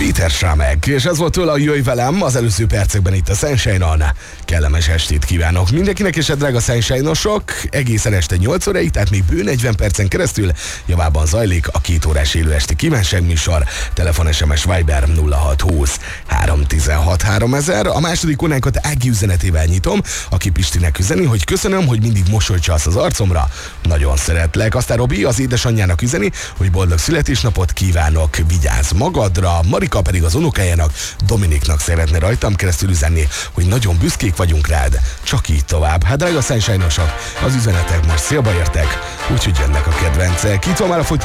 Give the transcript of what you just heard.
Péter Sámek, és ez volt tőle a Jöjj velem az előző percekben itt a Sunshine-on. Kellemes estét kívánok mindenkinek, és a drága Sunshine-osok, egészen este 8 óráig, tehát még bő 40 percen keresztül javában zajlik a 2 órás élő esti kívánságműsor. Telefon, SMS, Viber 0620 316 3000. A második óránkat Ági üzenetével nyitom, aki Pistinek üzeni, hogy köszönöm, hogy mindig mosolyt csalsz az arcomra. Nagyon szeretlek. Aztán Robi az édesanyjának üzeni, hogy boldog születésnapot kívánok, vigyázz magadra. Marika pedig az unokájának, Dominiknak szeretne rajtam keresztül üzenni, hogy nagyon büszkék vagyunk rád. Csak így tovább. Hát drága Sunshine-osok, az üzenetek most szélba értek, úgyhogy jönnek a kedvencek. Itt van már a